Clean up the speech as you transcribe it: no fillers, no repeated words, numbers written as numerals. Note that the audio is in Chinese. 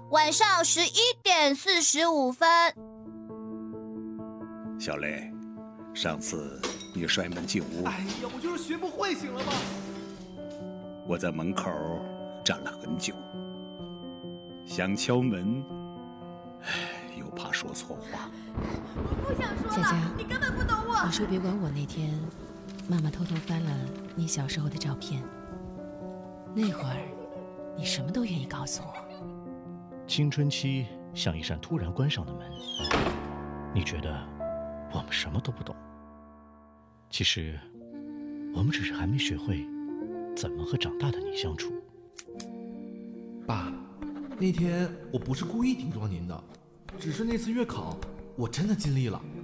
晚上11:45。 小雷，上次你摔门进屋， 哎呀，我就是学不会，行了吗？ 我在门口站了很久，想敲门，又怕说错话。 我不想说了， 佳佳， 你根本不懂我。 你说别管我那天，妈妈偷偷翻了你小时候的照片。那会儿，你什么都愿意告诉我。 青春期像一扇突然关上的门，你觉得我们什么都不懂，其实我们只是还没学会怎么和长大的你相处。 爸，那天我不是故意顶撞您的，只是那次月考我真的尽力了。